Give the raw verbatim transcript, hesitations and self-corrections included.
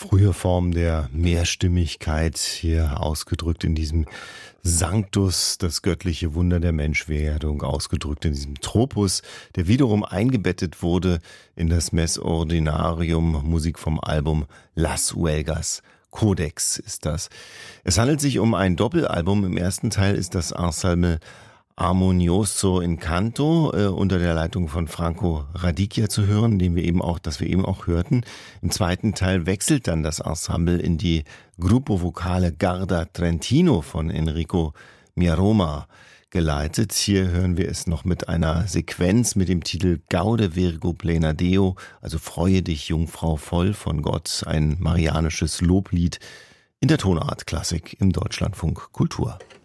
frühe Form der Mehrstimmigkeit hier ausgedrückt in diesem Sanctus, das göttliche Wunder der Menschwerdung, ausgedrückt in diesem Tropus, der wiederum eingebettet wurde in das Mess Ordinarium, Musik vom Album Las Huelgas. Codex ist das. Es handelt sich um ein Doppelalbum. Im ersten Teil ist das Ensemble Armonioso in Canto äh, unter der Leitung von Franco Radicchia zu hören, den wir eben auch, das wir eben auch hörten. Im zweiten Teil wechselt dann das Ensemble in die Gruppo Vocale Garda Trentino von Enrico Miaroma geleitet. Hier hören wir es noch mit einer Sequenz mit dem Titel Gaude Virgo Plena Deo, also Freue dich Jungfrau voll von Gott, ein marianisches Loblied in der Tonart Klassik im Deutschlandfunk Kultur.